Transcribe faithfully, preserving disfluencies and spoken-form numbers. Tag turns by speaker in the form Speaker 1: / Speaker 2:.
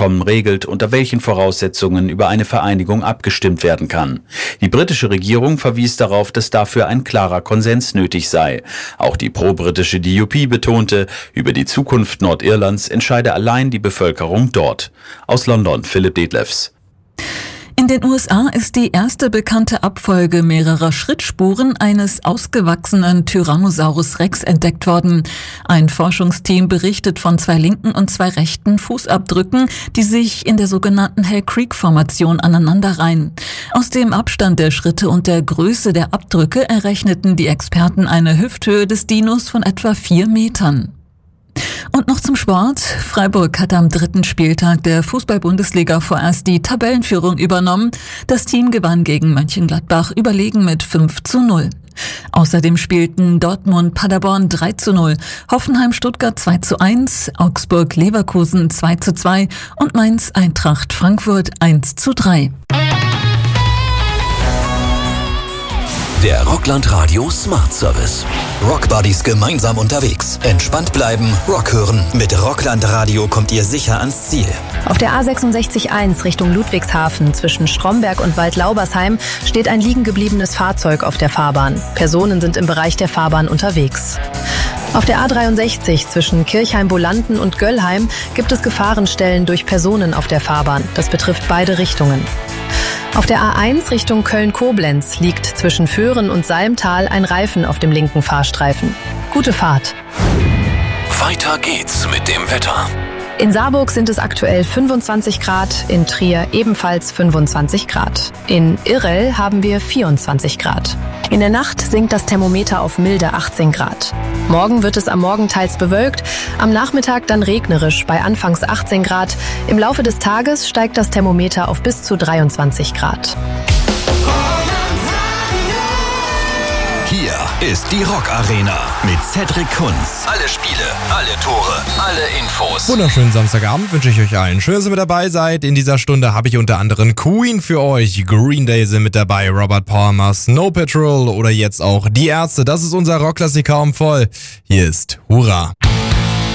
Speaker 1: Abkommen regelt, unter welchen Voraussetzungen über eine Vereinigung abgestimmt werden kann. Die britische Regierung verwies darauf, dass dafür ein klarer Konsens nötig sei. Auch die pro-britische D U P betonte, über die Zukunft Nordirlands entscheide allein die Bevölkerung dort. Aus London, Philipp Detlefs.
Speaker 2: In den U S A ist die erste bekannte Abfolge mehrerer Schrittspuren eines ausgewachsenen Tyrannosaurus Rex entdeckt worden. Ein Forschungsteam berichtet von zwei linken und zwei rechten Fußabdrücken, die sich in der sogenannten Hell Creek-Formation aneinanderreihen. Aus dem Abstand der Schritte und der Größe der Abdrücke errechneten die Experten eine Hüfthöhe des Dinos von etwa vier Metern. Und noch zum Sport. Freiburg hat am dritten Spieltag der Fußball-Bundesliga vorerst die Tabellenführung übernommen. Das Team gewann gegen Mönchengladbach überlegen mit fünf zu null. Außerdem spielten Dortmund Paderborn drei zu null, Hoffenheim Stuttgart zwei zu eins, Augsburg Leverkusen zwei zu zwei und Mainz Eintracht Frankfurt eins zu drei.
Speaker 3: Der Rockland Radio Smart Service. Rockbuddies gemeinsam unterwegs. Entspannt bleiben, Rock hören. Mit Rockland Radio kommt ihr sicher ans Ziel.
Speaker 4: Auf der A sechsundsechzig eins Richtung Ludwigshafen zwischen Stromberg und Waldlaubersheim steht ein liegen gebliebenes Fahrzeug auf der Fahrbahn. Personen sind im Bereich der Fahrbahn unterwegs. Auf der A dreiundsechzig zwischen Kirchheim-Bolanden und Göllheim gibt es Gefahrenstellen durch Personen auf der Fahrbahn. Das betrifft beide Richtungen. Auf der A eins Richtung Köln-Koblenz liegt zwischen Föhren und Salmtal ein Reifen auf dem linken Fahrstreifen. Gute Fahrt.
Speaker 3: Weiter geht's mit dem Wetter.
Speaker 4: In Saarburg sind es aktuell fünfundzwanzig Grad, in Trier ebenfalls fünfundzwanzig Grad. In Irrel haben wir vierundzwanzig Grad. In der Nacht sinkt das Thermometer auf milde achtzehn Grad. Morgen wird es am Morgen teils bewölkt, am Nachmittag dann regnerisch bei anfangs achtzehn Grad. Im Laufe des Tages steigt das Thermometer auf bis zu dreiundzwanzig Grad.
Speaker 3: Hier ist die Rock Arena mit Cedric Kunz. Alle Spiele, alle Tore, alle Infos.
Speaker 5: Wunderschönen Samstagabend wünsche ich euch allen. Schön, dass ihr mit dabei seid. In dieser Stunde habe ich unter anderem Queen für euch. Green Day sind mit dabei, Robert Palmer, Snow Patrol oder jetzt auch Die Ärzte. Das ist unser Rockklassiker um voll. Hier ist Hurra.